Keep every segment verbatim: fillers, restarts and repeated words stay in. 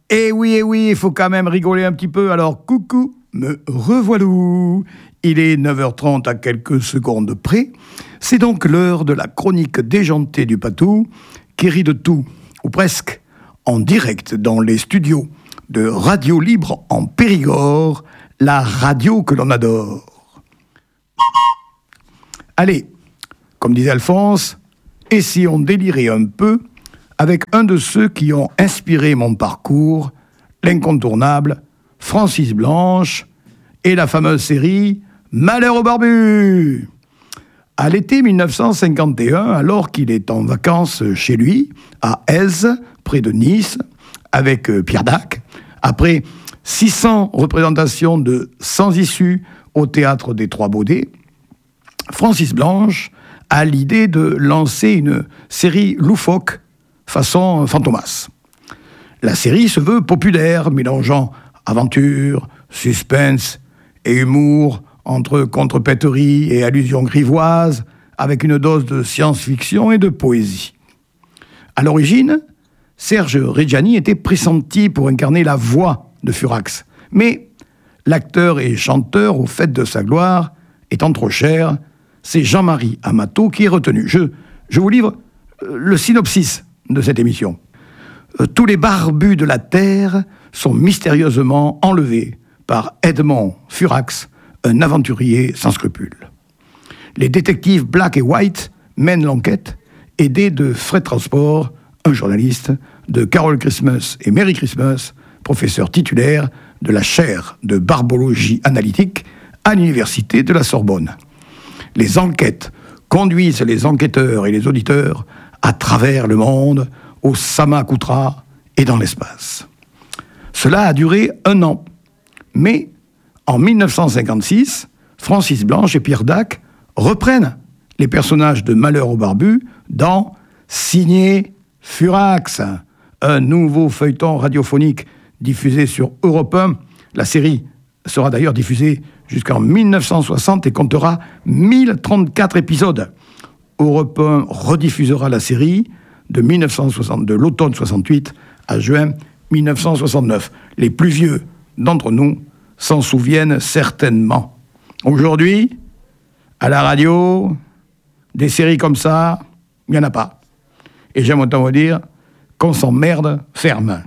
Eh oui, eh oui, il faut quand même rigoler un petit peu. Alors, coucou, me revoilà. Il est neuf heures trente à quelques secondes près. C'est donc l'heure de la chronique déjantée du Patou, qui rit de tout, ou presque, en direct dans les studios de Radio Libre en Périgord, la radio que l'on adore. Allez, comme disait Alphonse, et si on délirait un peu avec un de ceux qui ont inspiré mon parcours, l'incontournable Francis Blanche et la fameuse série Malheur au barbu. À l'été mille neuf cent cinquante et un, alors qu'il est en vacances chez lui, à Èze, près de Nice, avec Pierre Dac, après six cents représentations de Sans issue au théâtre des Trois Baudets, Francis Blanche a l'idée de lancer une série loufoque façon Fantomas. La série se veut populaire, mélangeant aventure, suspense et humour entre contrepèterie et allusions grivoises, avec une dose de science-fiction et de poésie. À l'origine, Serge Reggiani était pressenti pour incarner la voix de Furax, mais l'acteur et chanteur au fait de sa gloire étant trop cher, c'est Jean-Marie Amato qui est retenu. Je, je vous livre le synopsis de cette émission. Tous les barbus de la Terre sont mystérieusement enlevés par Edmond Furax, un aventurier sans scrupules. Les détectives Black et White mènent l'enquête, aidés de Fred Transport, un journaliste, de Carol Christmas et Merry Christmas, professeur titulaire de la chaire de barbologie analytique à l'université de la Sorbonne. Les enquêtes conduisent les enquêteurs et les auditeurs à travers le monde, au Samakutra et dans l'espace. Cela a duré un an. Mais, en mille neuf cent cinquante-six, Francis Blanche et Pierre Dac reprennent les personnages de Malheur au barbu dans Signé Furax, un nouveau feuilleton radiophonique diffusé sur Europe un. La série sera d'ailleurs diffusée jusqu'en mille neuf cent soixante et comptera mille trente-quatre épisodes. Europe un rediffusera la série de, mille neuf cent soixante, de l'automne soixante-huit à juin mille neuf cent soixante-neuf. Les plus vieux d'entre nous s'en souviennent certainement. Aujourd'hui, à la radio, des séries comme ça, il n'y en a pas. Et j'aime autant vous dire qu'on s'emmerde ferme.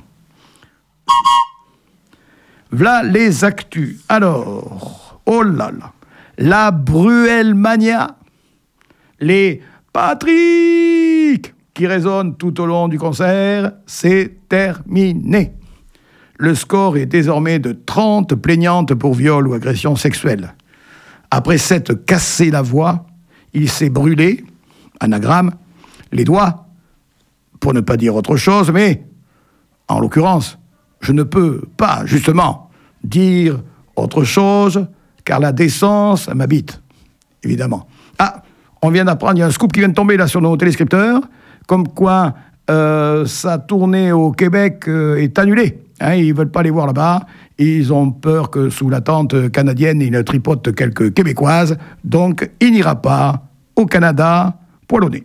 V'là les actus. Alors, oh là là, la Bruelmania, les Patrick qui résonnent tout au long du concert, c'est terminé. Le score est désormais de trente plaignantes pour viol ou agression sexuelle. Après s'être cassé la voix, il s'est brûlé, anagramme, les doigts, pour ne pas dire autre chose, mais, en l'occurrence, je ne peux pas, justement, dire autre chose, car la décence m'habite, évidemment. Ah, on vient d'apprendre, il y a un scoop qui vient de tomber là sur nos téléscripteurs, comme quoi euh, sa tournée au Québec euh, est annulée. Hein, ils ne veulent pas les voir là-bas. Ils ont peur que sous la tente canadienne, il tripote quelques Québécoises. Donc, il n'ira pas au Canada poilonné.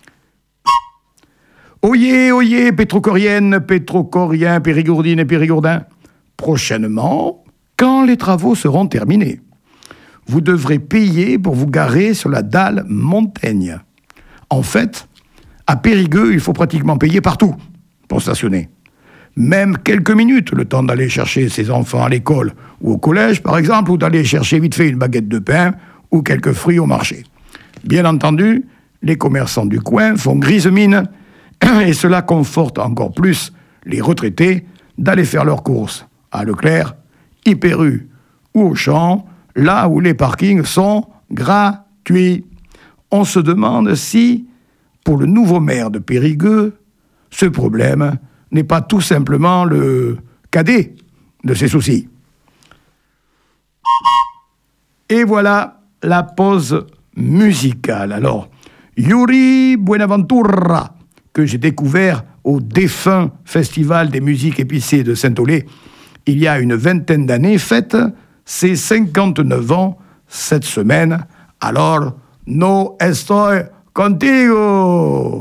Oyez, oyez, pétrocorienne, pétrocoriens, périgourdines et périgourdins. Prochainement, quand les travaux seront terminés, vous devrez payer pour vous garer sur la dalle Montaigne. En fait, à Périgueux, il faut pratiquement payer partout pour stationner. Même quelques minutes, le temps d'aller chercher ses enfants à l'école ou au collège, par exemple, ou d'aller chercher vite fait une baguette de pain ou quelques fruits au marché. Bien entendu, les commerçants du coin font grise mine et cela conforte encore plus les retraités d'aller faire leurs courses à Leclerc, Hyper U ou Auchan, là où les parkings sont gratuits. On se demande si, pour le nouveau maire de Périgueux, ce problème n'est pas tout simplement le cadet de ses soucis. Et voilà la pause musicale. Alors, Yuri Buenaventura, que j'ai découvert au défunt Festival des musiques épicées de Saint-Olé, il y a une vingtaine d'années, fête ses cinquante-neuf ans cette semaine. Alors, no estoy contigo.